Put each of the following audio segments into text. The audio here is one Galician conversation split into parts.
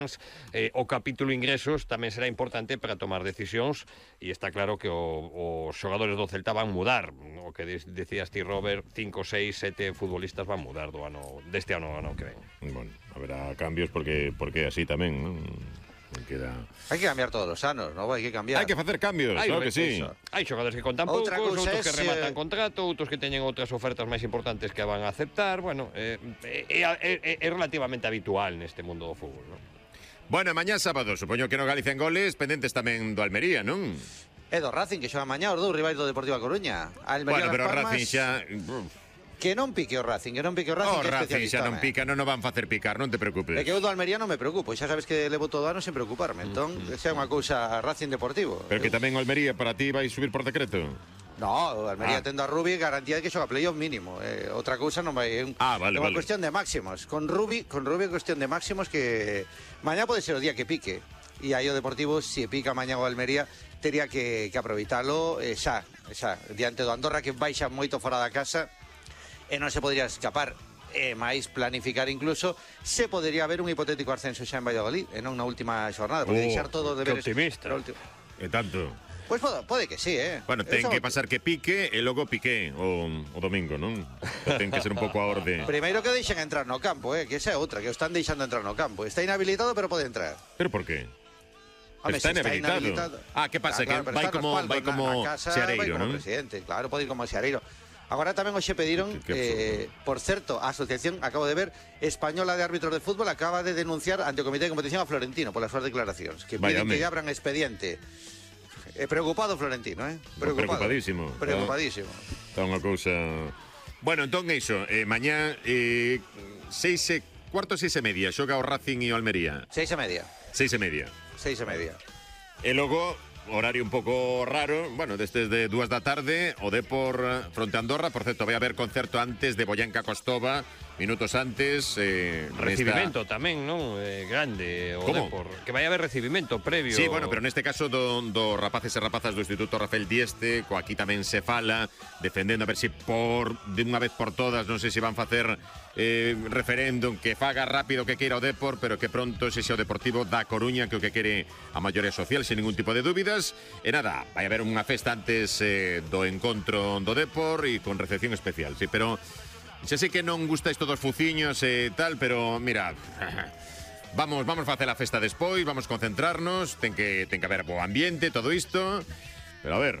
o capítulo ingresos tamén será importante para tomar decisións, e está claro que os xogadores do Celta van mudar. O que decías ti, Robert, 5, 6, 7 futbolistas van mudar deste ano ao ano que ven. Bueno, haberá cambios porque así tamén, non? Queda... Hai que cambiar todos os anos, non? Hai que cambiar. Hai que facer cambios, claro que sí. Hai xogadores que contan poucos, outros que rematan contrato, outros que teñen outras ofertas máis importantes que van a aceptar. Bueno, é relativamente habitual neste mundo do fútbol, non? Bueno, mañá sábado, supoño que no Galicia en goles, pendentes tamén do Almería, non? É do Racing, que xoga mañá os dous rivais do Deportivo A Coruña. Bueno, pero o Racing xa... Que non pique o Racing, que non pique o Racing, O que é Racing especialista. xa non pica, non nos van facer picar, non te preocupes. É que eu do Almería non me preocupo, xa sabes que levo todo o ano sen preocuparme. Entón, xa é unha cousa Racing Deportivo. Pero que tamén o Almería para ti vai subir por decreto. No, o Almería tendo a Rubi garantía de que xoga playoff mínimo. Outra cousa non vai... Vale, é unha cuestión de máximos. Con Rubi é cuestión de máximos que... Mañá pode ser o día que pique. E aí o Deportivo, se pica mañá o Almería, teria que aproveitalo xa, diante do Andorra, que baixa moito fora da casa, e non se podría escapar, máis planificar incluso, se podería haber un hipotético ascenso xa en Valladolid, e non na última xornada, porque deixar todo de deberes... Que optimista. E tanto... Pois pode que sí, Bueno, ten que pasar que pique e logo pique o domingo, non? Ten que ser un pouco a orde. Primeiro que deixen entrar no campo, que esa é outra, que o están deixando entrar no campo. Está inhabilitado, pero pode entrar. Pero por qué? Home, Está inhabilitado. Que pasa? Claro, que vai como Seareiro, non? Presidente, claro, pode ir como Seareiro. Agora tamén hoxe pediron, por certo, a asociación, acabo de ver, española de árbitros de fútbol acaba de denunciar ante o Comité de Competición a Florentino polas súas declaracións, que piden que lle abran expediente. Preocupado Florentino, Preocupadísimo. Está unha cousa... Bueno, entón iso, mañá 6:15, 6:30, xoga o Racing e o Almería. 6:30. 6:30. 6:30. E logo... horario un pouco raro, bueno, desde 2 da tarde, o Depor fronte a Andorra. Por certo, vai haber concerto antes de Boyanka Costova, minutos antes. Recibimento tamén, non? Grande o Depor. Que vai haber recibimento previo. Sí, bueno, pero neste caso do rapaces e rapazas do Instituto Rafael Dieste, co aquí tamén se fala, defendendo a ver se de unha vez por todas, non sei se van facer referéndum que faga rápido que queira o Depor, pero que pronto se xa o Deportivo da Coruña, que o que quere a maioría social, sen ningún tipo de dúbidas. E nada, vai haber unha festa antes do encontro do Depor e con recepción especial, sí, pero xa sei que non gusta isto dos fuciños e tal, pero mira, vamos facer a festa despois, vamos concentrarnos, ten que haber bo ambiente, todo isto, pero a ver.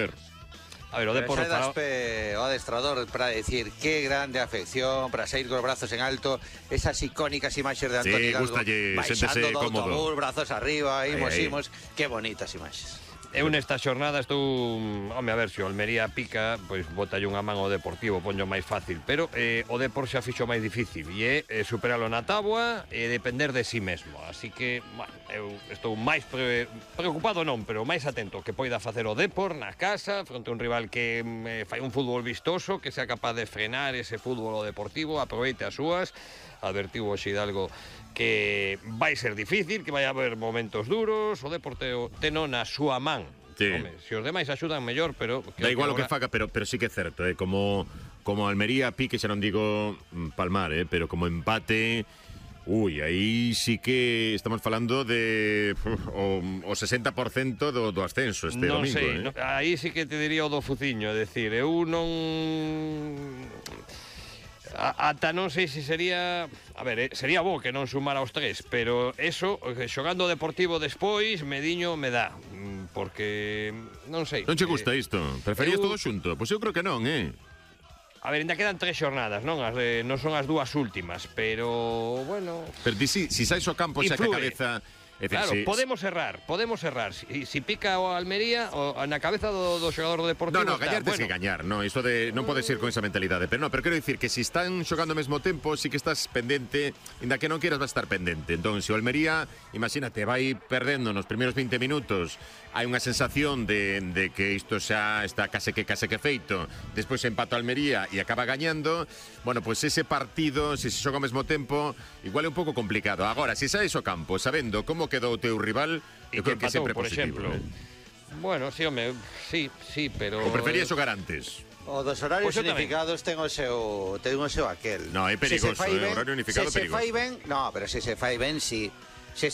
A ver, o Depor o adestrador para decir qué grande afección, para sair cos brazos en alto, esas icónicas imaxes de Antonio Hidalgo baixando do autobús, brazos arriba, imos, qué bonitas imaxes. Eu nesta xornada estou, home, a ver, se o Almería pica, pois botalle unha man ao Deportivo, ponlo máis fácil, pero o Depor xa fixo máis difícil, e é superalo na táboa e depender de si mesmo, así que, bueno, eu estou máis preocupado non, pero máis atento que poida facer o Depor na casa, fronte a un rival que fai un fútbol vistoso, que sea capaz de frenar ese fútbol o Deportivo, aproveite as súas. Advertiu o Hidalgo que vai ser difícil, que vai haber momentos duros, o Deportivo teno na súa man. Sí. Home, se os demais axudan mellor, pero... Da igual o que faga, pero sí que é certo, como Almería pique, xa non digo palmar, pero como empate... aí sí que estamos falando de o 60% do ascenso este domingo. Non sei, aí sí que te diría o do fuciño, é dicir, eu non... Ata non sei se sería... A ver, sería bo que non sumara os 3, pero eso, xogando Deportivo despois, mediño me dá, porque non sei. Non che gusta isto? Preferías todo xunto? Pois eu creo que non, A ver, ainda quedan 3 xornadas, non? Non son as 2 últimas, pero, bueno... Pero si sais ao campo xa que a cabeza... Claro, podemos errar. Si pica o Almería na cabeza do xogador do Deportivo... No, gañar tes que gañar, isto de non podes ir con esa mentalidade, pero quero dicir que se están xogando ao mesmo tempo, si que estás pendente, inda que non quieras vas estar pendente. Entón, se o Almería, imagínate, vai perdendo nos primeiros 20 minutos, hai unha sensación de que isto xa está case que feito, despois empata o Almería e acaba gañando, bueno, pois ese partido, se xoga ao mesmo tempo, igual é un pouco complicado. Agora, se saes ao campo sabendo como quedou o teu rival, eu creo que sempre por positivo. Bueno, sí, home, sí, pero... O preferías xogar antes? O dos horarios unificados ten o seu aquel. No, é perigoso, o horario unificado é perigoso. Se se fai ben, no, pero se se fai ben, sí.